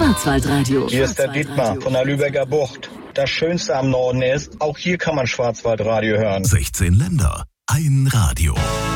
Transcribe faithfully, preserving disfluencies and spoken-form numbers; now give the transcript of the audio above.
Schwarzwaldradio. Hier ist der Dietmar von der Lübecker Bucht. Das Schönste am Norden ist, auch hier kann man Schwarzwaldradio hören. sechzehn Länder, ein Radio.